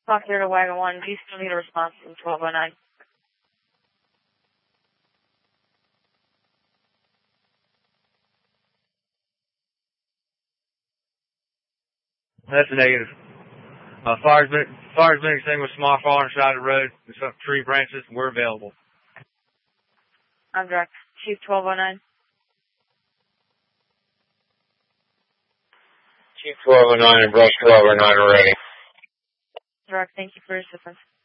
Talk here to Wagon 1. Do you still need a response from 1209? That's a negative. Fire's been extinguished, small fire on the side of the road, and some tree branches. We're available. I'm direct. Chief 1209. Chief 1209 and brush 1209 already. Direct, thank you for your assistance.